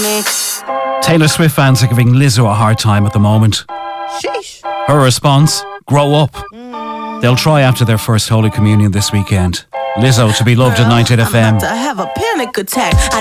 Taylor Swift fans are giving Lizzo a hard time at the moment. Sheesh. Her response, grow up. They'll try after their first Holy Communion this weekend. Lizzo to be loved at 98 FM. I'm about to have a panic attack.